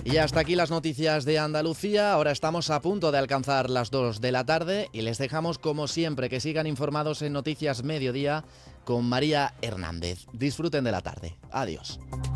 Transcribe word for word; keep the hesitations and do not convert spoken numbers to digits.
Y hasta aquí las noticias de Andalucía. Ahora estamos a punto de alcanzar las dos de la tarde y les dejamos, como siempre, que sigan informados en Noticias Mediodía con María Hernández. Disfruten de la tarde. Adiós.